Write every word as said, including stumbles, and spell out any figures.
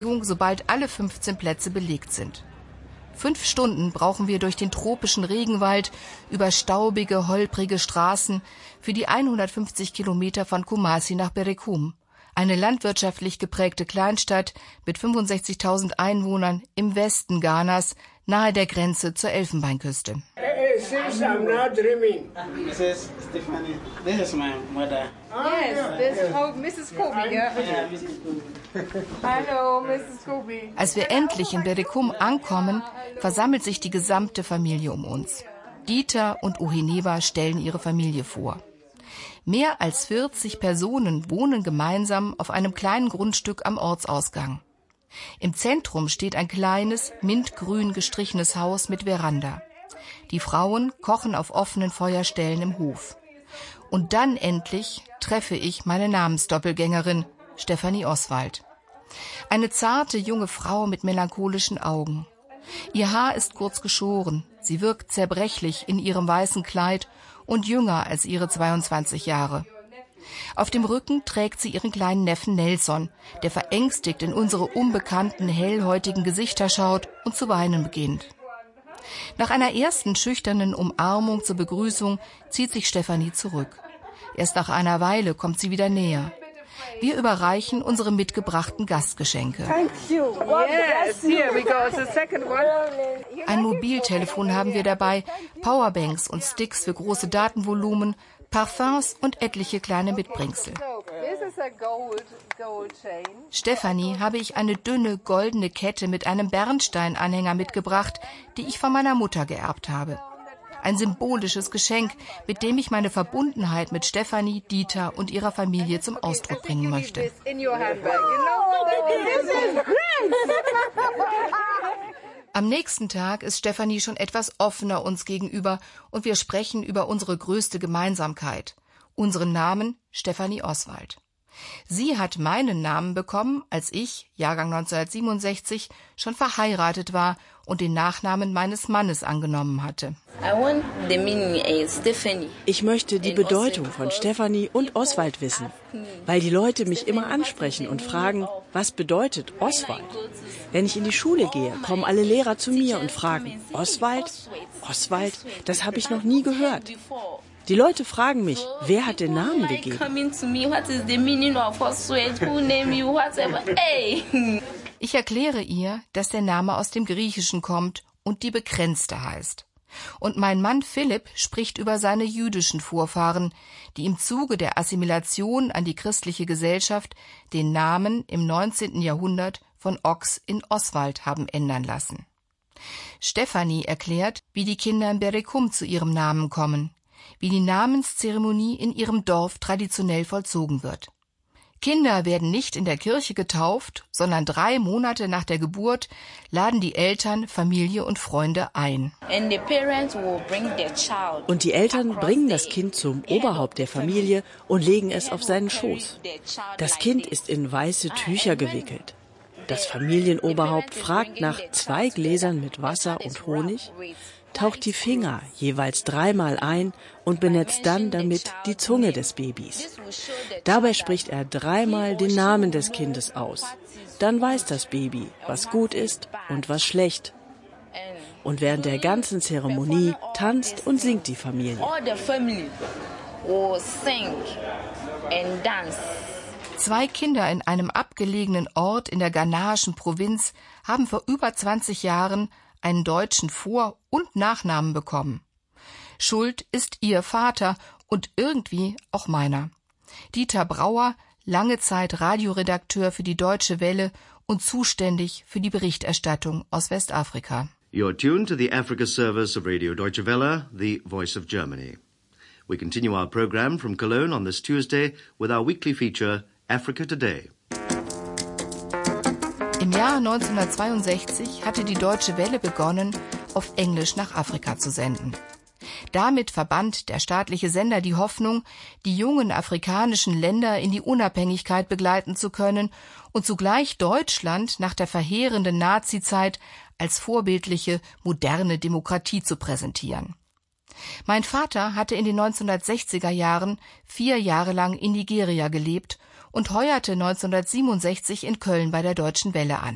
sobald alle fünfzehn Plätze belegt sind. Fünf Stunden brauchen wir durch den tropischen Regenwald, über staubige, holprige Straßen für die hundertfünfzig Kilometer von Kumasi nach Berekum, eine landwirtschaftlich geprägte Kleinstadt mit fünfundsechzigtausend Einwohnern im Westen Ghanas, nahe der Grenze zur Elfenbeinküste. Hey, sis, I'm not dreaming. This is Stephanie. This is my mother. Yes, this is oh, Missus Kobe, yeah? Yeah, Missus Kobe. Hallo, Missus Kobe. Als wir endlich in Berekum ankommen, versammelt sich die gesamte Familie um uns. Dieter und Oheneba stellen ihre Familie vor. Mehr als vierzig Personen wohnen gemeinsam auf einem kleinen Grundstück am Ortsausgang. Im Zentrum steht ein kleines, mintgrün gestrichenes Haus mit Veranda. Die Frauen kochen auf offenen Feuerstellen im Hof. Und dann endlich treffe ich meine Namensdoppelgängerin, Stefanie Oswald. Eine zarte junge Frau mit melancholischen Augen. Ihr Haar ist kurz geschoren, sie wirkt zerbrechlich in ihrem weißen Kleid und jünger als ihre zweiundzwanzig Jahre. Auf dem Rücken trägt sie ihren kleinen Neffen Nelson, der verängstigt in unsere unbekannten, hellhäutigen Gesichter schaut und zu weinen beginnt. Nach einer ersten schüchternen Umarmung zur Begrüßung zieht sich Stefanie zurück. Erst nach einer Weile kommt sie wieder näher. Wir überreichen unsere mitgebrachten Gastgeschenke. Thank you. Yes, here we go. It's the second one. Ein Mobiltelefon haben wir dabei, Powerbanks und Sticks für große Datenvolumen, Parfums und etliche kleine Mitbringsel. This is a gold, gold chain. Stefanie habe ich eine dünne, goldene Kette mit einem Bernsteinanhänger mitgebracht, die ich von meiner Mutter geerbt habe. Ein symbolisches Geschenk, mit dem ich meine Verbundenheit mit Stefanie, Dieter und ihrer Familie zum Ausdruck bringen möchte. Am nächsten Tag ist Stefanie schon etwas offener uns gegenüber und wir sprechen über unsere größte Gemeinsamkeit, unseren Namen Stefanie Oswald. Sie hat meinen Namen bekommen, als ich, Jahrgang neunzehnhundertsiebenundsechzig, schon verheiratet war und den Nachnamen meines Mannes angenommen hatte. Ich möchte die Bedeutung von Stefanie und Oswald wissen, weil die Leute mich immer ansprechen und fragen, was bedeutet Oswald? Wenn ich in die Schule gehe, kommen alle Lehrer zu mir und fragen, Oswald? Oswald? Das habe ich noch nie gehört. Die Leute fragen mich, wer hat den Namen gegeben? Ich erkläre ihr, dass der Name aus dem Griechischen kommt und die Begrenzte heißt. Und mein Mann Philipp spricht über seine jüdischen Vorfahren, die im Zuge der Assimilation an die christliche Gesellschaft den Namen im neunzehnten Jahrhundert von Ox in Oswald haben ändern lassen. Stefanie erklärt, wie die Kinder in Berekum zu ihrem Namen kommen, wie die Namenszeremonie in ihrem Dorf traditionell vollzogen wird. Kinder werden nicht in der Kirche getauft, sondern drei Monate nach der Geburt laden die Eltern, Familie und Freunde ein. Und die Eltern bringen das Kind zum Oberhaupt der Familie und legen es auf seinen Schoß. Das Kind ist in weiße Tücher gewickelt. Das Familienoberhaupt fragt nach zwei Gläsern mit Wasser und Honig, taucht die Finger jeweils dreimal ein und benetzt dann damit die Zunge des Babys. Dabei spricht er dreimal den Namen des Kindes aus. Dann weiß das Baby, was gut ist und was schlecht. Und während der ganzen Zeremonie tanzt und singt die Familie. Zwei Kinder in einem abgelegenen Ort in der ghanaischen Provinz haben vor über zwanzig Jahren einen deutschen Vor- und Nachnamen bekommen. Schuld ist ihr Vater und irgendwie auch meiner. Dieter Brauer, lange Zeit Radioredakteur für die Deutsche Welle und zuständig für die Berichterstattung aus Westafrika. You're tuned to the Africa service of Radio Deutsche Welle, the voice of Germany. We continue our program from Cologne on this Tuesday with our weekly feature Africa Today. Im Jahr neunzehnhundertzweiundsechzig hatte die Deutsche Welle begonnen, auf Englisch nach Afrika zu senden. Damit verband der staatliche Sender die Hoffnung, die jungen afrikanischen Länder in die Unabhängigkeit begleiten zu können und zugleich Deutschland nach der verheerenden Nazizeit als vorbildliche, moderne Demokratie zu präsentieren. Mein Vater hatte in den neunzehnhundertsechziger Jahren vier Jahre lang in Nigeria gelebt und heuerte neunzehnhundertsiebenundsechzig in Köln bei der Deutschen Welle an.